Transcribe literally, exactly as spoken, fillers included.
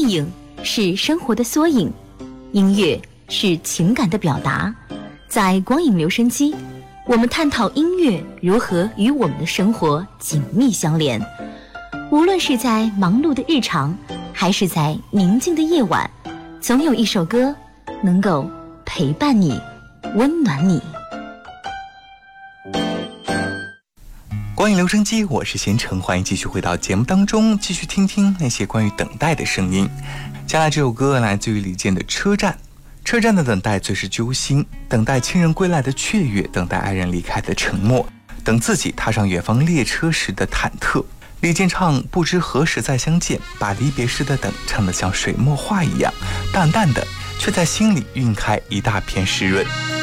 电影是生活的缩影，音乐是情感的表达。在光影留声机，我们探讨音乐如何与我们的生活紧密相连。无论是在忙碌的日常，还是在宁静的夜晚，总有一首歌能够陪伴你，温暖你。 光影留声机，我是贤成，欢迎继续回到节目当中，继续听听那些关于等待的声音。接下来这首歌来自于李健的《车站》。车站的等待最是揪心，等待亲人归来的雀跃，等待爱人离开的沉默，等自己踏上远方列车时的忐忑。李健唱不知何时再相见，把离别时的等唱得像水墨画一样，淡淡的，却在心里晕开一大片湿润。